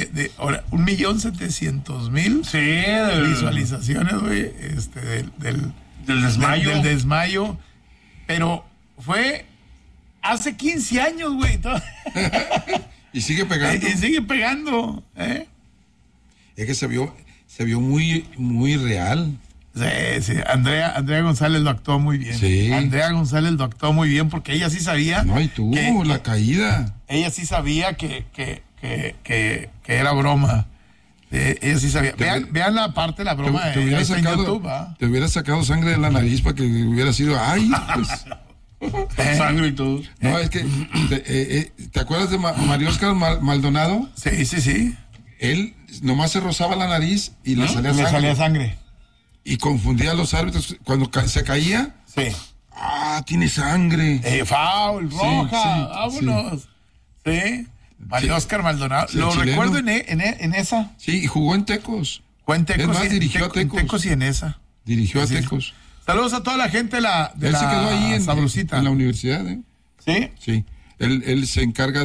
ahora, 1,700,000 visualizaciones, güey, del desmayo. Del desmayo, pero fue hace 15 años, güey. Y sigue pegando. Y sigue pegando, ¿eh? Es que se vio muy, muy real. Sí. Andrea González lo actuó muy bien. Sí. Andrea González lo actuó muy bien porque ella sí sabía. No, y tú, la caída. Ella sí sabía que era broma. Ella sí sabía. Vean la parte de la broma. Te hubiera sacado sangre de la nariz para que hubiera sido. ¡Ay! Pues. Sangre y todo. No, es que. ¿Te acuerdas de Mario Oscar Maldonado? Sí. Él nomás se rozaba la nariz y le salía sangre. Y confundía a los árbitros. Cuando se caía. Sí. Tiene sangre. Foul, roja, vámonos. Sí. Mario Oscar Maldonado. Lo recuerdo en esa. Sí, y jugó en Tecos. Es más, dirigió a Tecos. En Tecos y en esa. Dirigió a Tecos. Saludos a toda la gente de la Él se quedó ahí en Sabrosita. En la universidad, ¿eh? ¿Sí? Sí. Él se encarga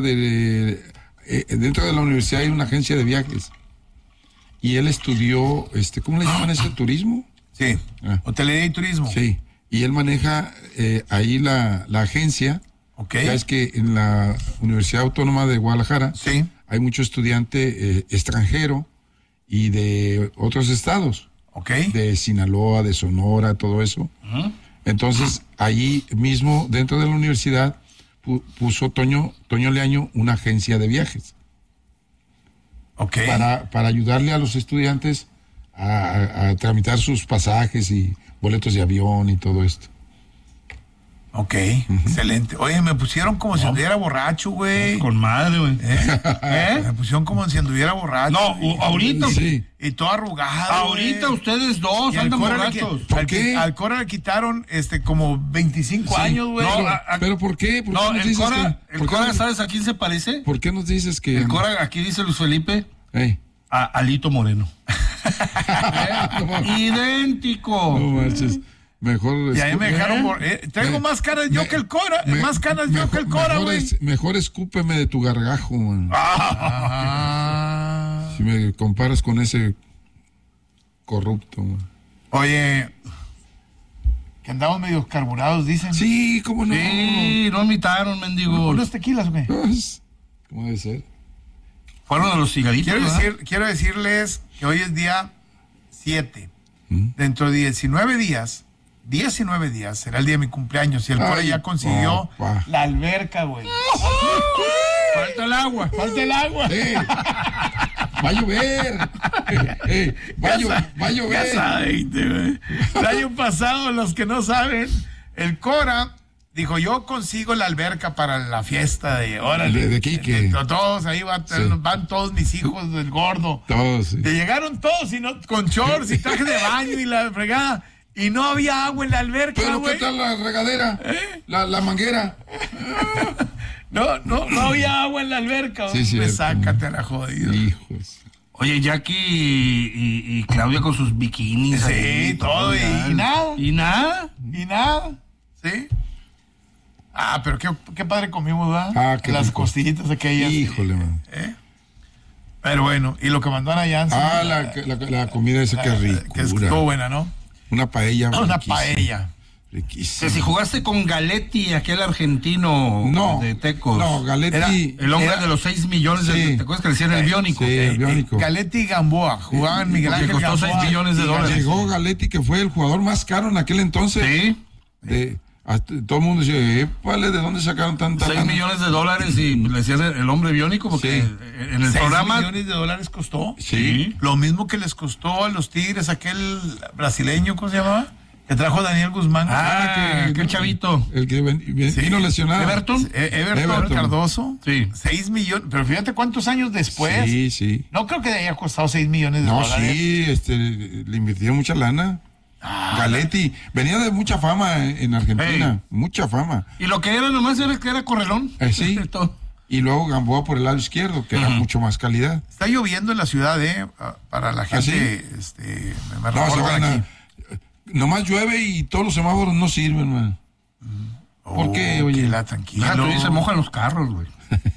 dentro de la universidad hay una agencia de viajes. Y él estudió, ¿cómo le llaman ese turismo? Sí. Hotelería y turismo. Sí. Y él maneja ahí la agencia. Okay. Ya es que en la Universidad Autónoma de Guadalajara hay mucho estudiante extranjero y de otros estados. Okay. De Sinaloa, de Sonora, todo eso. Entonces, ahí mismo, dentro de la universidad, puso Toño Leaño una agencia de viajes. Okay. Para ayudarle a los estudiantes a tramitar sus pasajes y boletos de avión y todo esto. Ok, excelente. Oye, me pusieron como si anduviera borracho, güey. Con madre, güey. Me pusieron como si anduviera borracho. No, ahorita. Sí. Y todo arrugado. Ahorita ustedes dos andan borrachos. ¿Por qué? Al Cora le quitaron como 25 años, güey. ¿Pero por qué? ¿Por qué el Cora, ¿sabes a quién se parece? ¿Por qué nos dices que...? El Cora, aquí dice Luis Felipe, a Alito Moreno. Idéntico. No manches. Mejor. Y ahí me dejaron traigo más canas yo que el Cora. Más canas yo que el Cora, güey. Mejor escúpeme de tu gargajo, man. Si me comparas con ese corrupto, man. Oye, que andamos medio carburados, dicen. Sí, ¿cómo no? Sí, no imitaron, mendigo. Unos tequilas, güey. ¿Cómo debe ser? Fueron a los cigaritos. Quiero decirles que hoy es día 7. Dentro de 19 días será el día de mi cumpleaños y el Cora ya consiguió la alberca, güey. Falta el agua. Va a llover. Va a llover. El año pasado, los que no saben, el Cora dijo, yo consigo la alberca para la fiesta de órale. De Quique. Todos ahí van todos mis hijos del gordo. Todos, sí. Y llegaron todos con shorts y traje de baño y la fregada. Y no había agua en la alberca, ¿Pero güey? qué tal la regadera? La manguera. No había agua en la alberca. Sí, sácate a la jodida. Hijos. Oye, Jackie y Claudia con sus bikinis. Sí, ahí, todo. ¿Y nada? Sí. Pero qué padre comimos, ¿verdad? Qué las rico. Costillitas aquellas. Híjole, man. Pero bueno, y lo que mandó Ana Janssen. La comida esa que rico. Que estuvo buena, ¿no? Una paella. Una paella. Riquísima. Que si jugaste con Galetti, aquel argentino de Tecos. No, Galetti. El hombre de los 6 millones ¿te acuerdas que le decían el biónico? Sí, el biónico. Galetti y Gamboa. Jugaban Miguel Ángel Gamboa. Que costó $6 millones. Llegó Galetti, que fue el jugador más caro en aquel entonces. Sí. Todo el mundo decía, ¿de dónde sacaron tanta $6 millones y le decían el hombre biónico porque en el programa... $6 millones costó. Sí. Lo mismo que les costó a los Tigres aquel brasileño, ¿cómo se llamaba? Que trajo Daniel Guzmán. Aquel chavito. El que vino lesionado. Everton Cardoso. Sí. 6 millones. Pero fíjate cuántos años después. Sí. No creo que le haya costado $6 millones. No, sí, le invirtieron mucha lana. Galetti venía de mucha fama en Argentina, mucha fama. Y lo que era nomás era que era correlón. Sí. Y luego Gamboa por el lado izquierdo, que era mucho más calidad. Está lloviendo en la ciudad, para la gente. Me recuerdan aquí. Nomás llueve y todos los semáforos no sirven, man. ¿Por qué, oye? Tranquilo. Tú dices, mojan los carros, güey.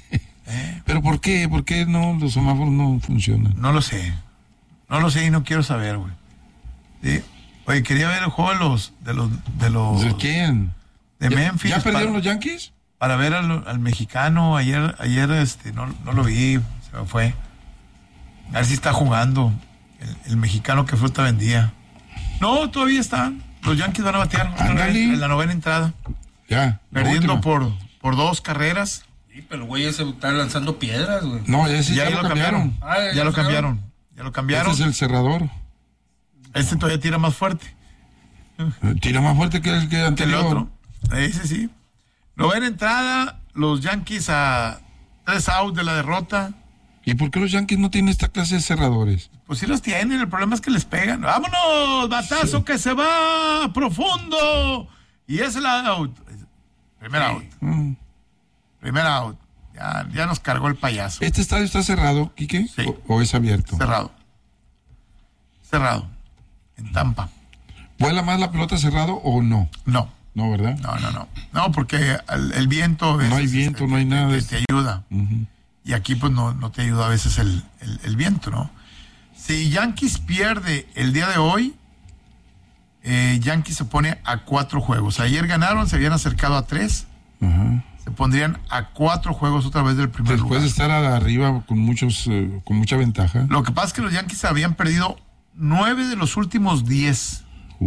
¿Pero por qué? ¿Por qué no los semáforos no funcionan? No lo sé y no quiero saber, güey. ¿Sí? Oye, quería ver el juego de los ¿De quién? De Memphis. ¿Ya perdieron los Yankees? Para ver al mexicano, ayer no lo vi, se me fue. A ver si está jugando el mexicano que fruta vendía. No, todavía están. Los Yankees van a batear en la novena entrada. Ya. Perdiendo por 2 carreras. Sí, pero el güey ese está lanzando piedras, güey. No, ese ya lo cambiaron. Ya lo cambiaron. Este es el cerrador. Este todavía tira más fuerte. Tira más fuerte que el que anterior. El otro. Ese sí. Novena entrada, los Yankees a 3 outs de la derrota. ¿Y por qué los Yankees no tienen esta clase de cerradores? Pues sí los tienen, el problema es que les pegan. ¡Vámonos! ¡Batazo sí, que se va profundo! Y es el out. Primer out. Primer out. Ya nos cargó el payaso. ¿Este estadio está cerrado, Quique? Sí. ¿O es abierto? Cerrado. En Tampa. ¿Vuela más la pelota cerrado o no? No. No, ¿verdad? No. No, porque el viento... No hay viento, no hay nada. Te ayuda. Uh-huh. Y aquí pues no te ayuda a veces el viento, ¿no? Si Yankees pierde el día de hoy, Yankees se pone a 4 juegos. Ayer ganaron, se habían acercado a 3. Uh-huh. Se pondrían a 4 juegos otra vez del primer lugar. Después de estar arriba con mucha ventaja. Lo que pasa es que los Yankees habían perdido 9 de los últimos 10.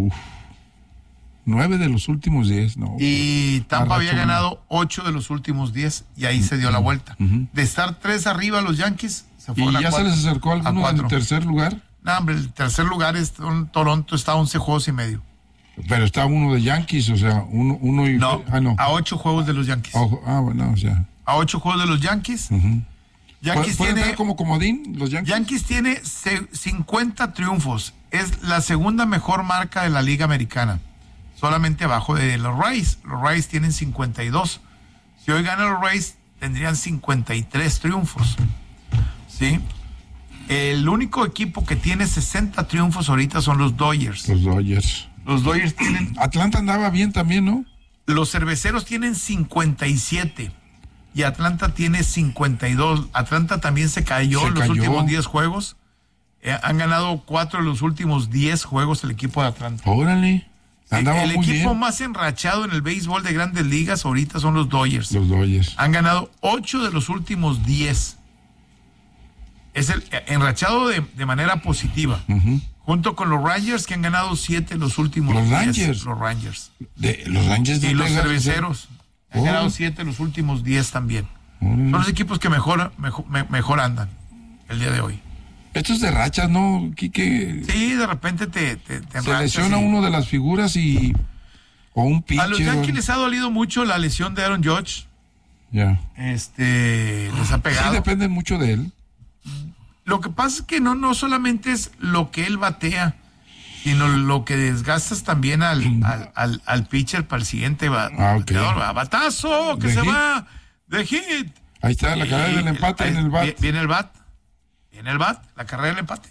9 de los últimos 10, no. Y Tampa había ganado 8 de los últimos 10 y ahí se dio la vuelta. Uh-huh. De estar 3 arriba los Yankees, se fueron a 4. ¿Y ya se les acercó alguno en el tercer lugar? No, hombre, el tercer lugar es Toronto, está a 11 juegos y medio. Pero está uno de Yankees, o sea, uno y... No, a 8 juegos de los Yankees. Bueno, o sea... A 8 juegos de los Yankees. Uh-huh. Yankees ¿Pueden tiene... ver como comodín los Yankees? Yankees tiene 50 triunfos. Es la segunda mejor marca de la Liga Americana. Solamente abajo de los Rays. Los Rays tienen 52. Si hoy ganan los Rays, tendrían 53 triunfos. ¿Sí? El único equipo que tiene 60 triunfos ahorita son los Dodgers. Los Dodgers tienen... Atlanta andaba bien también, ¿no? Los Cerveceros tienen 57 y Atlanta tiene 52. Atlanta también se cayó en los últimos 10 juegos. Han ganado 4 de los últimos 10 juegos el equipo de Atlanta. Órale. El equipo más enrachado en el béisbol de Grandes Ligas ahorita son los Dodgers. Los Dodgers. Han ganado 8 de los últimos 10. Es el enrachado de manera positiva. Uh-huh. Junto con los Rangers, que han ganado 7 los últimos 10. Los Rangers. Los Rangers y los Cerveceros. Han ganado 7 los últimos 10 también. Son los equipos que mejor andan el día de hoy. Esto es de rachas, ¿no, Quique? Sí, de repente te se lesiona uno de las figuras o un pitcher. A los Yankees les ha dolido mucho la lesión de Aaron Judge. Ya. Les ha pegado. Sí, depende mucho de él. Lo que pasa es que no solamente es lo que él batea, sino lo que desgastas también al pitcher para el siguiente bateador. Batazo, que se va de hit. Ahí está la carrera del empate en el bat. Viene el bat, la carrera del empate.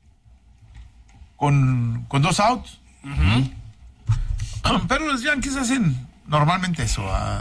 Con 2 outs. Uh-huh. Pero los Yankees hacen normalmente eso.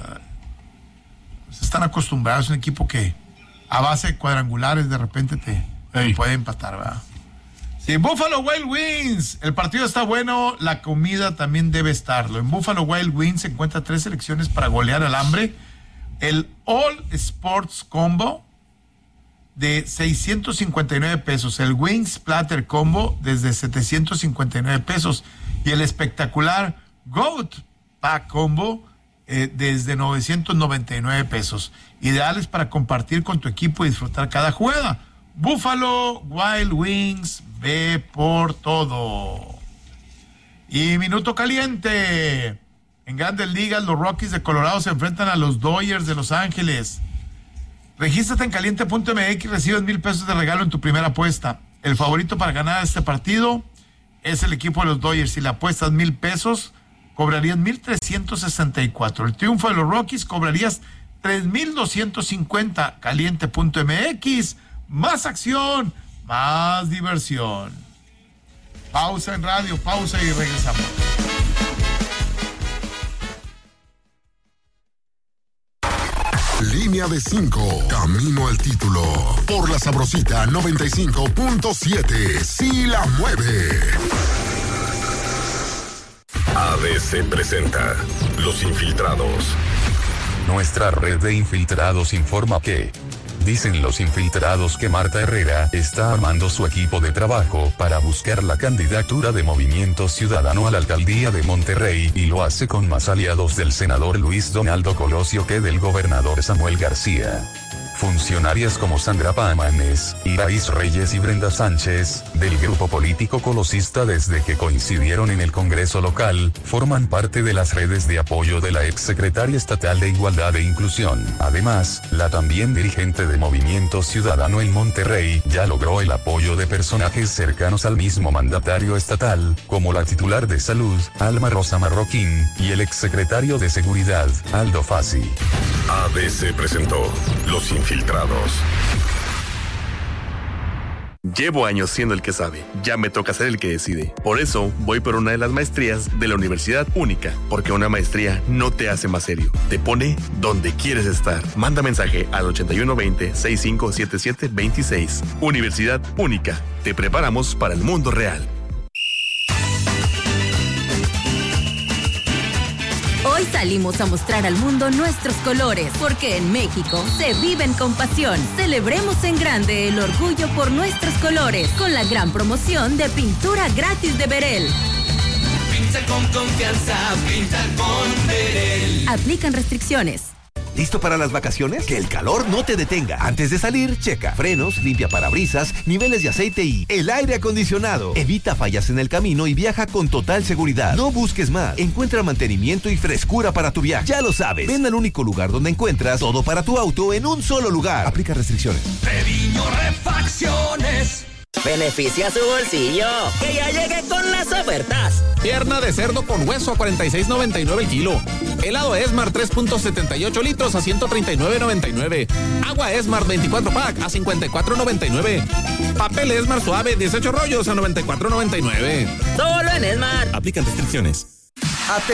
Están acostumbrados, un equipo que a base de cuadrangulares de repente te puede empatar, ¿verdad? Sí, Buffalo Wild Wings, el partido está bueno, la comida también debe estarlo. En Buffalo Wild Wings se encuentra 3 selecciones para golear al hambre. El All Sports Combo de 659 pesos, el Wings Platter Combo desde 759 pesos y el espectacular Goat Pack Combo desde 999 pesos. Ideales para compartir con tu equipo y disfrutar cada jugada. Buffalo Wild Wings, ve por todo. Y minuto caliente. En Grandes Ligas, los Rockies de Colorado se enfrentan a los Dodgers de Los Ángeles. Regístrate en caliente.mx y recibes $1,000 de regalo en tu primera apuesta. El favorito para ganar este partido es el equipo de los Dodgers. Si le apuestas $1,000, cobrarías 1,364. El triunfo de los Rockies cobrarías 3,250. Caliente.mx. Más acción, más diversión. Pausa en radio, pausa y regresamos. Línea de 5, camino al título. Por la Sabrosita 95.7. Sí la mueve. ABC presenta Los Infiltrados. Nuestra red de infiltrados informa que... Dicen los infiltrados que Marta Herrera está armando su equipo de trabajo para buscar la candidatura de Movimiento Ciudadano a la alcaldía de Monterrey y lo hace con más aliados del senador Luis Donaldo Colosio que del gobernador Samuel García. Funcionarias como Sandra Pámanes, Iraís Reyes y Brenda Sánchez, del grupo político colosista desde que coincidieron en el Congreso local, forman parte de las redes de apoyo de la exsecretaria estatal de Igualdad e Inclusión. Además, la también dirigente de Movimiento Ciudadano en Monterrey ya logró el apoyo de personajes cercanos al mismo mandatario estatal, como la titular de Salud, Alma Rosa Marroquín, y el exsecretario de Seguridad, Aldo Fassi. ABC presentó Los Infiltrados. Llevo años siendo el que sabe, ya me toca ser el que decide. Por eso voy por una de las maestrías de la Universidad Única, porque una maestría no te hace más serio, te pone donde quieres estar. Manda mensaje al 8120-657726. Universidad Única, te preparamos para el mundo real. Hoy salimos a mostrar al mundo nuestros colores, porque en México se viven con pasión. Celebremos en grande el orgullo por nuestros colores, con la gran promoción de pintura gratis de Berel. Pinta con confianza, pinta con Berel. Aplican restricciones. ¿Listo para las vacaciones? Que el calor no te detenga. Antes de salir, checa frenos, limpia parabrisas, niveles de aceite y el aire acondicionado. Evita fallas en el camino y viaja con total seguridad. No busques más. Encuentra mantenimiento y frescura para tu viaje. Ya lo sabes. Ven al único lugar donde encuentras todo para tu auto en un solo lugar. Aplica restricciones. Treviño Refacciones. Beneficia su bolsillo. Que ya llegue con las ofertas. Pierna de cerdo con hueso a $46.99 el kilo. Helado Esmar 3.78 litros a $139.99. Agua Esmar 24 pack a $54.99. Papel Esmar suave 18 rollos a $94.99. Solo en Esmar. Aplican restricciones.